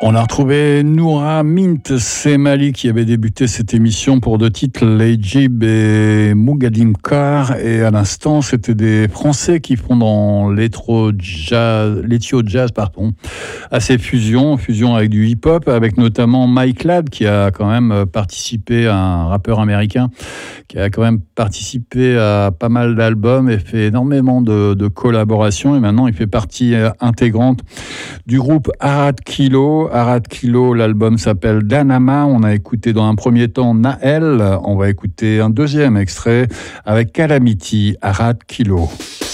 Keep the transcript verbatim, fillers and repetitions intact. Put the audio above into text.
On a retrouvé Noura Mint, c'est Mali qui avait débuté cette émission pour deux titres, Lejib et Mougadim Kar. Et à l'instant, c'était des Français qui font dans l'électro jazz, l'éthio jazz, pardon, assez fusion, fusion avec du hip-hop, avec notamment Mike Ladd qui a quand même participé, à un rappeur américain, qui a quand même participé à pas mal d'albums et fait énormément de, de collaborations. Et maintenant, il fait partie intégrante du groupe Arad Kilo. Arad Kilo, l'album s'appelle Danama. On a écouté dans un premier temps Naël. On va écouter un deuxième extrait avec Calamity, Arad Kilo.